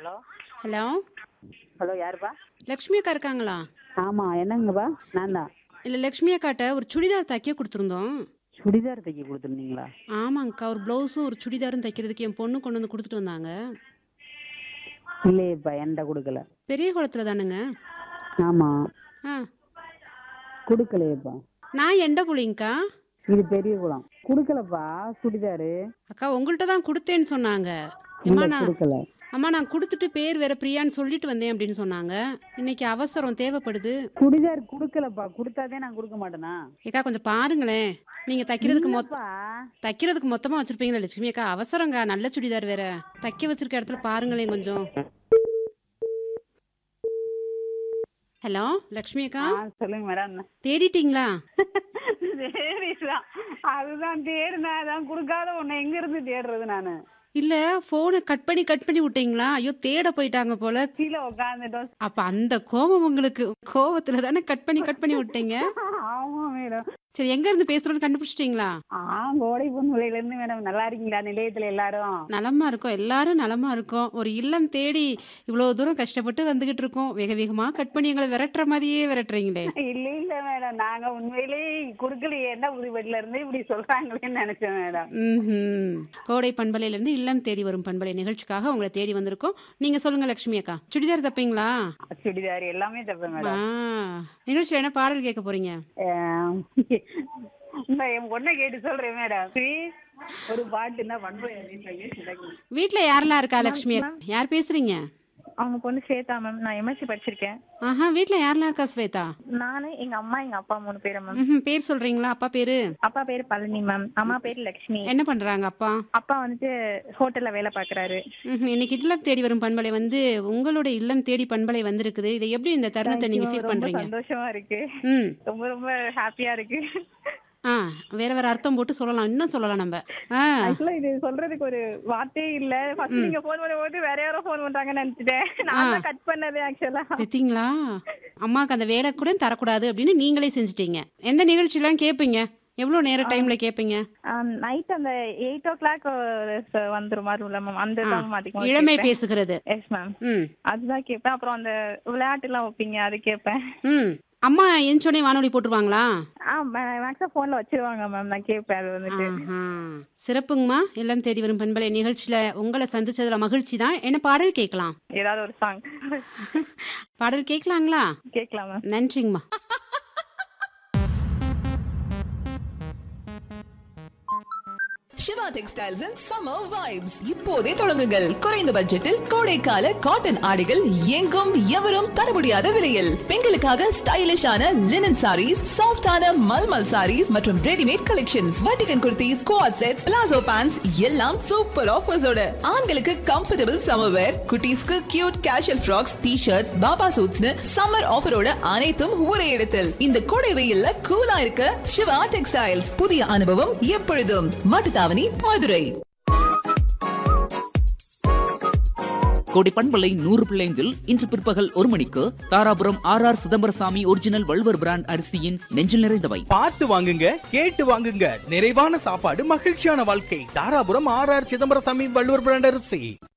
Hello hello hello யாருப்பா? லக்ஷ்மி அக்கா இருக்காங்களா? ஆமாம், என்னங்கப்பா? நான் தான். இல்லை, லக்ஷ்மி அக்காட்ட ஒரு சுடிதார் தைக்க கொடுத்துருந்தோம். சுடிதார் தைக்க கொடுத்துருந்தீங்களா? ஆமாங்கக்கா, ஒரு ப்ளவுஸும் ஒரு சுடிதாரும் தைக்கிறதுக்கு என் பொண்ணு கொண்டு வந்து கொடுத்துட்டு வந்தாங்க. இல்லையேப்பா, என்கிட்ட கொடுக்கல. பெரிய குளத்துல தானுங்க? ஆமாம், ஆ, கொடுக்கலையேப்பா. நான் எண்ட புள்ளிங்கக்கா. இது பெரிய குளம். கொடுக்கலப்பா சுடிதாரு. அக்கா உங்கள்கிட்ட தான் கொடுத்தேன்னு சொன்னாங்க. இல்லை, நான் கொடுக்கல. அம்மா நான் கொடுத்துட்டு பேர் வேற பிரியான்னு சொல்லிட்டு வந்தேன் அப்படின்னு சொன்னாங்க. இன்னைக்கு அவசரம் தேவைப்படுது. சுடிதார் கொடுக்கலப்பா. கொடுத்தாதே நான் கொடுக்க மாட்டேனா? ஏக்கா கொஞ்சம் பாருங்களேன். நீங்க இல்லப்பா. தைக்கிறதுக்கு மொத்தமா வச்சிருப்பீங்களா லட்சுமி அக்கா? அவசரங்க, நல்ல சுடிதார் வேற. தைக்க வச்சிருக்க இடத்துல பாருங்களேன் கொஞ்சம். ஹலோ லக்ஷ்மி அக்கா, சொல்லுங்க மேடம். தேடிட்டீங்களா? சரிதான், அதுதான் தேடுனா அதான் கொடுக்காத உன்னை எங்க இருந்து தேடுறது நானு? இல்ல, போனை கட் பண்ணி விட்டீங்களா? ஐயோ, தேட போயிட்டாங்க போல. கீழே உட்காந்துட்டோம். அப்ப அந்த கோபம் உங்களுக்கு, கோவத்துல தானே கட் பண்ணி விட்டீங்க. ஆமா மேடம். சரி, எங்க இருந்து பேசுறோம்னு கண்டுபிடிச்சிட்டீங்களா? கோடை பொன்முலையில இருந்து மேடம். நல்லா இருக்கீங்களா நிலையத்துல எல்லாரும்? நலமா இருக்கோம், எல்லாரும் நலமா இருக்கோம். ஒரு இல்லம் தேடி இவ்வளவு தூரம் கஷ்டப்பட்டு வந்துகிட்டு இருக்கோம். வேக வேகமா கட் பண்ணி எங்களை விரட்டுற மாதிரியே விரட்டுறீங்களே. இல்ல மேடம், நாங்க உண்மையிலேயே கொடுக்கலையே. என்ன புதுப்பட்டில இருந்து இப்படி சொல்றாங்களேன்னு நினைச்சேன் மேடம். கோடை பண்பலையில இருந்து இல்லம் தேடி வரும் பண்பலை நிகழ்ச்சிக்காக உங்களை தேடி வந்திருக்கோம். நீங்க சொல்லுங்க லட்சுமி அக்கா, சுடிதார் தப்பீங்களா? சுடிதார் எல்லாமே தப்பேன் மேடம். நிகழ்ச்சியில என்ன பாடல் கேட்க போறீங்க? என் பொண்ணை கேட்டு சொல்றேன் மேடம். ஒரு பாட்டுன்னா வீட்டுல யாரெல்லாம் இருக்கா லட்சுமி அக்கா? யார் பேசுறீங்க? அவங்க பொண்ணு ஸ்வேதா மேம். நான் எம்எஸ்சி படிச்சிருக்கேன். ஆஹா, வீட்டுல யாரெல்லாம் இருக்கா ஸ்வேதா? நானு, எங்க அம்மா, எங்க அப்பா 3 பேரும் மேம். பேர் சொல்றீங்களா? அப்பா பேரு? அப்பா பேரு பழனி மேம். அம்மா பேரு லட்சுமி. என்ன பண்றாங்க அப்பா? அப்பா வந்துட்டு ஹோட்டல்ல வேலை பாக்குறாரு. இன்னைக்கு இல்லம் தேடி வரும் பண்பலை வந்து உங்களோட இல்லம் தேடி பண்பலை வந்திருக்குது. இதை எப்படி இந்த தருணத்தை நீங்க ஃபீல் ரொம்ப பண்றீங்க? சந்தோஷமா இருக்கு. ரொம்ப ரொம்ப ஹாப்பியா இருக்கு. வேற அர்த்தம் போட்டு சொல்லலாம், இன்னும் சொல்லலாம் நம்ம. ஆக்சுவலா இது சொல்றதுக்கு ஒரு வார்த்தையே இல்ல. ஃபர்ஸ்ட் நீங்க போன் பண்ணும்போது வேற யாரோ போன் பண்றாங்கன்னு நினைச்சிட்டேன். நான் தான் கட் பண்ணது ஆக்சுவலா. பார்த்தீங்களா, அம்மாக்கு அந்த வேலை கூட தரக்கூடாது அப்படின்னு நீங்களே செஞ்சுட்டீங்க. எந்த நிகழ்ச்சியெல்லாம் கேட்பீங்க? எவ்வளவு நேர டைம்ல கேட்பீங்க? நைட் அந்த 8 o'clock வந்துரும் மாதிரி உள்ள மேம். அந்த தான் அதிகமா இளமை பேசுகிறது. Yes ma'am. அதுதான் கேட்பேன். அப்புறம் அந்த விளையாட்டு எல்லாம் வைப்பீங்க, அது கேட்பேன். அம்மா எஞ்சோனே வானொலி போட்டுருவாங்களா? மேக்ஸிமம் போன்ல வச்சிருவாங்க மேம். நான் கேட்பேன் அது வந்துட்டு. சிறப்புங்கம்மா. எல்லாம் தேடி வரும் பண்பலை நிகழ்ச்சியில உங்களை சந்திச்சதுல மகிழ்ச்சி தான். என்ன பாடல் கேட்கலாம்? ஏதாவது ஒரு சாங் பாடல் கேட்கலாங்களா? கேட்கலாம் மேம். நன்றிங்கம்மா. Siva textiles and summer vibes இப்போதே தொடங்குங்கள். குறைந்த பட்ஜெட்டில் கோடைக்கால காட்டன் ஆடைகள் எங்கும் எவரும் தர முடியாத விலையில். பெண்களுக்காக ஸ்டைலிஷான லினன் சாரீஸ், சாஃப்டான மல்மல் சாரீஸ் மற்றும் readymade collections, வட்டிகன் kurtis, quad sets, palazzo pants எல்லாம் சூப்பர் ஆஃபர்ஸோட. ஆண்களுக்கு கம்ஃபர்டபிள் சம்மர் வேர், குட்டீஸ்க்கு cute casual frocks, T-shirts, Baba சூட்ஸ்னு summer ஆஃபரோட அனைத்தும் ஒரே இடத்தில். இந்த கோடை வெயில்ல கூலா இருக்க சிவா டெக்ஸ்டைல்ஸ். புதிய அனுபவம் எப்பொழுதும். மட்டுத்தாவணி, மதுரை. கோடை பண்பலை 100.5 இன்று பிற்பகல் 1 மணிக்கு Dharapuram RR Chidambarasamy original Valluvar brand அரிசியின் நெஞ்சில் நிறைந்தவை. பார்த்து வாங்குங்க, கேட்டு வாங்குங்க. நிறைவான சாப்பாடு, மகிழ்ச்சியான வாழ்க்கை. தாராபுரம் RR சிதம்பரசாமி வள்ளுவர் பிராண்ட் அரிசி.